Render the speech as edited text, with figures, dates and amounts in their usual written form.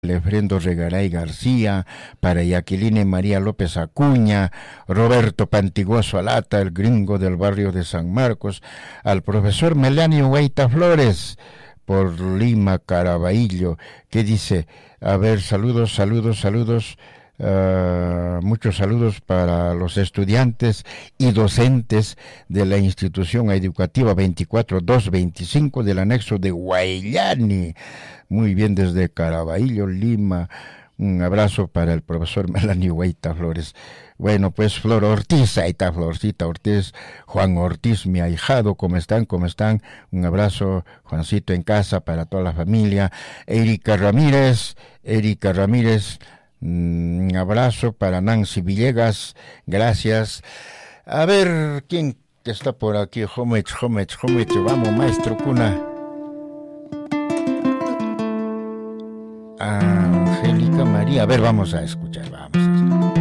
Lefrendo Regaray García, para Yaquiline María López Acuña, Roberto Pantiguoso Alata, el gringo del barrio de San Marcos, al profesor Melanio Hueita Flores, por Lima, Caraballo, que dice, a ver, saludos, muchos saludos para los estudiantes y docentes de la institución educativa 24225 del anexo de Guayllani. Muy bien, desde Caraballo, Lima. Un abrazo para el profesor Melanio Hueita Flores. Bueno, pues Flor Ortiz, ahí está Florcita Ortiz, Juan Ortiz, mi ahijado, ¿cómo están? Un abrazo, Juancito, en casa, para toda la familia. Erika Ramírez, un abrazo para Nancy Villegas, gracias. A ver, ¿quién está por aquí? Homech, vamos, maestro Cuna. Angélica María, a ver, vamos a escuchar.